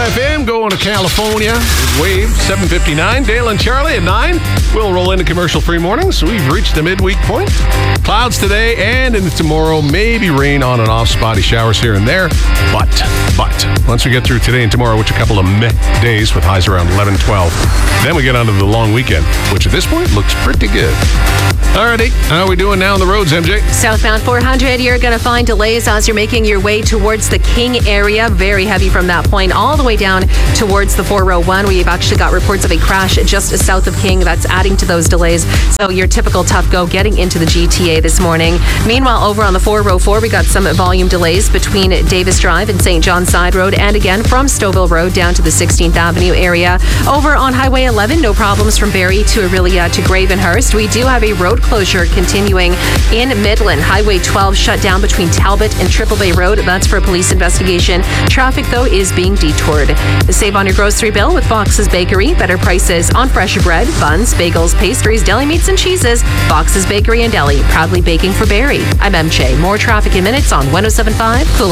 FM going to California. Wave 7:59. Dale and Charlie at 9. We'll roll into commercial-free mornings. We've reached the midweek point. Clouds today and into tomorrow. Maybe rain on and off, spotty showers here and there. But once we get through today and tomorrow, which a couple of meh days with highs around 11, 12, then we get onto the long weekend, which at this point looks pretty good. Alrighty, how are we doing now on the roads, MJ? Southbound 400, you're going to find delays as you're making your way towards the King area. Very heavy from that point all the way down towards the 401. We've actually got reports of a crash just south of King. That's adding to those delays. So your typical tough go getting into the GTA this morning. Meanwhile, over on the 404, we got some volume delays between Davis Drive and St. John Side Road, and again from Stouffville Road down to the 16th Avenue area. Over on Highway 11, no problems from Barrie to Orillia to Gravenhurst. We do have a road closure continuing in Midland. Highway 12 shut down between Talbot and Triple Bay Road. That's for a police investigation. Traffic, though, is being detoured. Save on your grocery bill with Fox's Bakery. Better prices on fresh bread, buns, bagels, pastries, deli meats, and cheeses. Fox's Bakery and Deli, proudly baking for Barrie. I'm MJ. More traffic in minutes on 107.5 Cool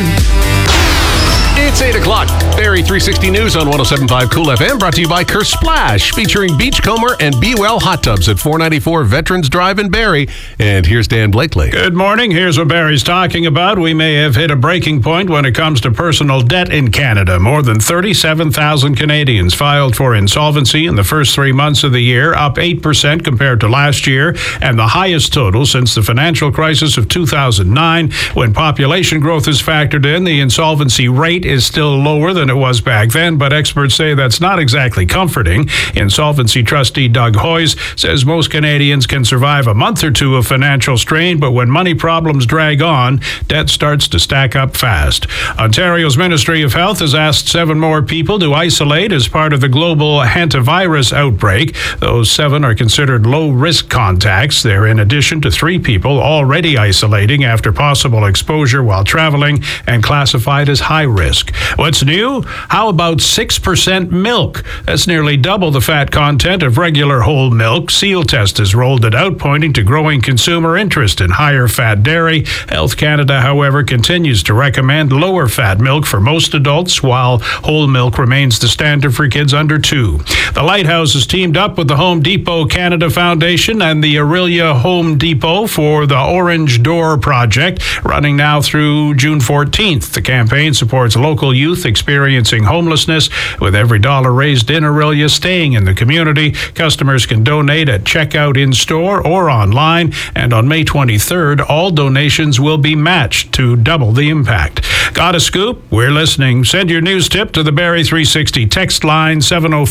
FM. It's 8 o'clock. Barrie 360 News on 107.5 Cool FM, brought to you by Kersplash, featuring Beachcomber and Be Well Hot Tubs at 494 Veterans Drive in Barrie. And here's Dan Blakely. Good morning. Here's what Barrie's talking about. We may have hit a breaking point when it comes to personal debt in Canada. More than 37,000 Canadians filed for insolvency in the first 3 months of the year, up 8% compared to last year, and the highest total since the financial crisis of 2009. When population growth is factored in, the insolvency rate is still lower than it was back then, but experts say that's not exactly comforting. Insolvency trustee Doug Hoyes says most Canadians can survive a month or two of financial strain, but when money problems drag on, debt starts to stack up fast. Ontario's Ministry of Health has asked 7 more people to isolate as part of the global hantavirus outbreak. Those 7 are considered low-risk contacts. They're in addition to 3 people already isolating after possible exposure while traveling and classified as high risk. What's new? How about 6% milk? That's nearly double the fat content of regular whole milk. Seal Test has rolled it out, pointing to growing consumer interest in higher fat dairy. Health Canada, however, continues to recommend lower fat milk for most adults, while whole milk remains the standard for kids under 2. The Lighthouse has teamed up with the Home Depot Canada Foundation and the Orillia Home Depot for the Orange Door Project, running now through June 14th. The campaign supports local youth experiencing homelessness, with every dollar raised in Orillia staying in the community. Customers can donate at checkout in-store or online, and on May 23rd, all donations will be matched to double the impact. Got a scoop? We're listening. Send your news tip to the Barrie 360 text line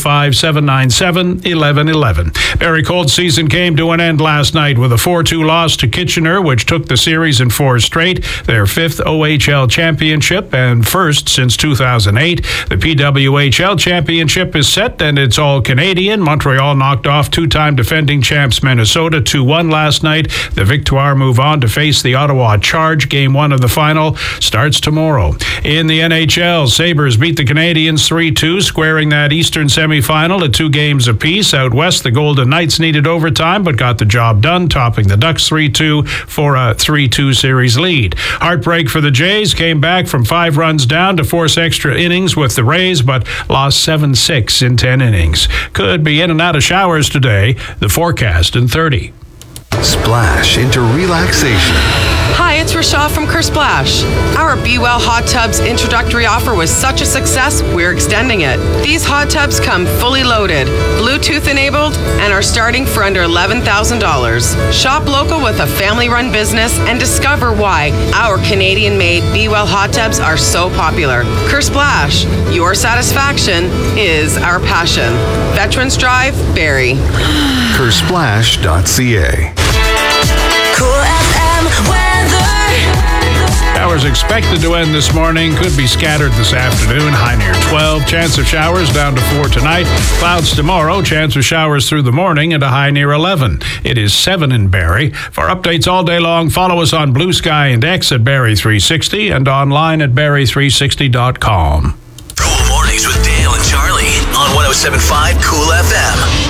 705-797-1111. Barrie Colts season came to an end last night with a 4-2 loss to Kitchener, which took the series in 4 straight, their 5th OHL championship and first since 2008. The PWHL championship is set, and it's all Canadian. Montreal knocked off 2-time defending champs Minnesota 2-1 last night. The Victoire move on to face the Ottawa Charge. Game 1 of the final starts tomorrow. In the NHL, Sabres beat the Canadiens 3-2, squaring that Eastern semifinal at 2 games apiece. Out west, the Golden Knights needed overtime but got the job done, topping the Ducks 3-2 for a 3-2 series lead. Heartbreak for the Jays, came back from 5 runs down to force extra innings with the Rays, but lost 7-6 in 10 innings. Could be in and out of showers today. The forecast in 30. Splash into relaxation. Hi, it's Rashah from Kersplash. Our Be Well Hot Tubs introductory offer was such a success, we're extending it. These hot tubs come fully loaded, Bluetooth enabled, and are starting for under $11,000. Shop local with a family-run business and discover why our Canadian-made Be Well Hot Tubs are so popular. Kersplash, your satisfaction is our passion. Veterans Drive, Barrie. Kersplash.ca. Cool FM weather. Showers expected to end this morning. Could be scattered this afternoon. High near 12. Chance of showers down to 4 tonight. Clouds tomorrow. Chance of showers through the morning and a high near 11. It is 7 in Barrie. For updates all day long, follow us on Blue Sky and X at Barrie 360 and online at barrie360.com. Cool Mornings with Dale and Charlie on 107.5 Cool FM.